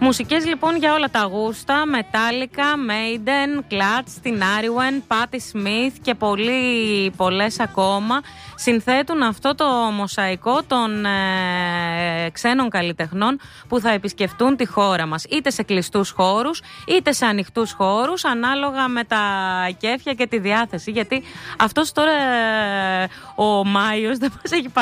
Μουσικές λοιπόν για όλα τα γούστα. Metallica, Maiden, Clutch, την Ariwen, Patti Smith και πολλές ακόμα συνθέτουν αυτό το μοσαϊκό των ξένων καλλιτεχνών που θα επισκεφτούν τη χώρα μας, είτε σε κλειστούς χώρους είτε σε ανοιχτούς χώρους, ανάλογα με τα κέφια και τη διάθεση, γιατί αυτός τώρα ο Μάιος δεν μας έχει